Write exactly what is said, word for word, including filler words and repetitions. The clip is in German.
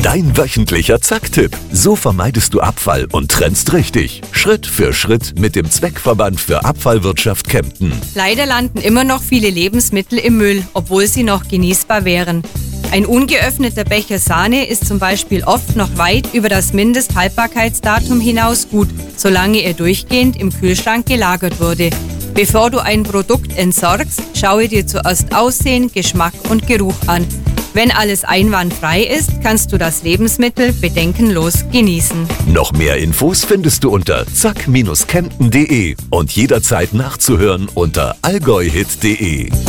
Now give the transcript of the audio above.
Dein wöchentlicher Zack-Tipp. So vermeidest du Abfall und trennst richtig. Schritt für Schritt mit dem Zweckverband für Abfallwirtschaft Kempten. Leider landen immer noch viele Lebensmittel im Müll, obwohl sie noch genießbar wären. Ein ungeöffneter Becher Sahne ist zum Beispiel oft noch weit über das Mindesthaltbarkeitsdatum hinaus gut, solange er durchgehend im Kühlschrank gelagert wurde. Bevor du ein Produkt entsorgst, schaue dir zuerst Aussehen, Geschmack und Geruch an. Wenn alles einwandfrei ist, kannst du das Lebensmittel bedenkenlos genießen. Noch mehr Infos findest du unter zack Bindestrich kempten punkt de und jederzeit nachzuhören unter allgäuhit punkt de.